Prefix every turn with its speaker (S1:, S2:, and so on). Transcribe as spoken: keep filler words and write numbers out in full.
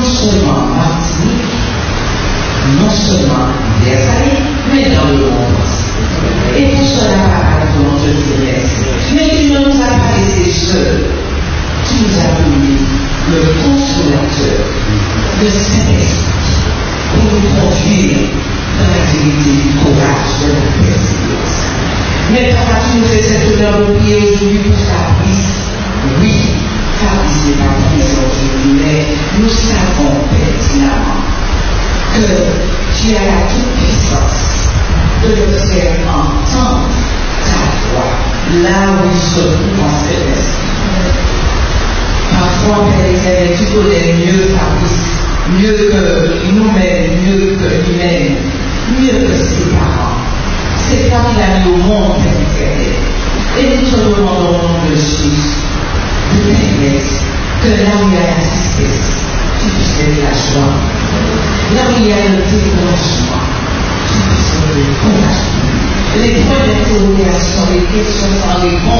S1: seulement en Martinique, non seulement Versailles, mais dans le monde. Et pour cela, papa, on te dit merci. Mais tu ne nous as pas laissés seuls. Tu nous as donné le consolateur, le Saint-Esprit, pour nous conduire dans la vérité du courage de la persévérance. Mais papa, tu nous fais cet honneur de prier aujourd'hui pour Fabrice. Oui, Fabrice n'est pas présent aujourd'hui, mais nous savons pertinemment que tu as la toute-puissance de le faire entendre ta voix là où il se trouve en céleste. Parfois, Père éternel, tu connais mieux Fabrice, mieux que nous-mêmes, mieux que lui-même, mieux que ses parents. C'est toi qui l'as mis au monde, Père éternel. Et nous te demandons au nom de Jésus de permettre que là où il y a la tristesse, tu puisses donner la joie. Là où il y a le découragement, tu puisses donner le courage. Les points d'interrogation, les questions sans réponse.